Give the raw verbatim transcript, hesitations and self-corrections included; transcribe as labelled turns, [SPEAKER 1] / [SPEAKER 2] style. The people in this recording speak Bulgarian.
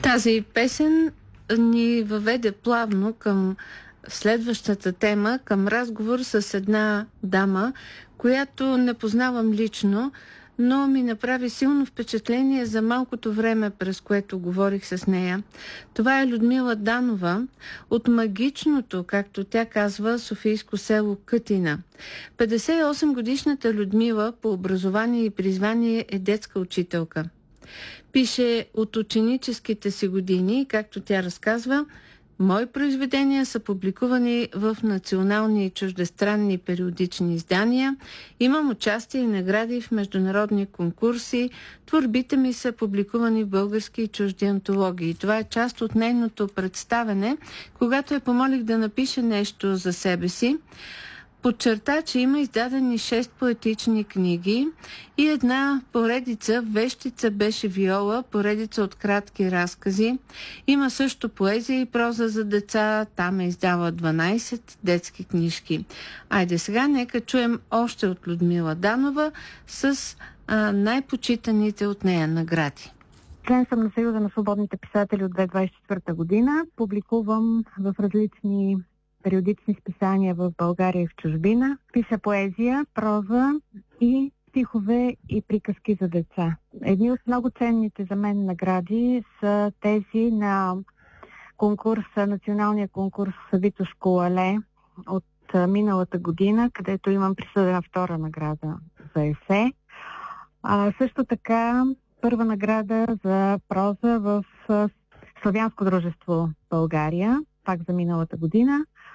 [SPEAKER 1] Тази песен ни въведе плавно към следващата тема, към разговор с една дама, която не познавам лично, но ми направи силно впечатление за малкото време, през което говорих с нея. Това е Людмила Данова от магичното, както тя казва, софийско село Кътина. петдесет и осем годишната Людмила по образование и призвание е детска учителка. Пише от ученическите си години, както тя разказва, мои произведения са публикувани в национални и чуждестранни периодични издания. Имам участие и награди в международни конкурси. Творбите ми са публикувани в български и чужди антологии. Това е част от нейното представене, когато я помолих да напише нещо за себе си. Подчерта, че има издадени шест поетични книги и една поредица "Вещица беше Виола", поредица от кратки разкази. Има също поезия и проза за деца. Там е издала дванайсет детски книжки. Айде сега, нека чуем още от Людмила Данова с а, най-почитаните от нея награди.
[SPEAKER 2] Член съм на Съюза на свободните писатели от две хиляди двадесет и четвърта година. Публикувам в различни периодични списания в България и в чужбина. Пиша поезия, проза и стихове и приказки за деца. Едни от много ценните за мен награди са тези на конкурса, националния конкурс Витошко але от миналата година, където имам присъдена втора награда за есе. А, също така първа награда за проза в Славянско дружество България, пак за миналата година.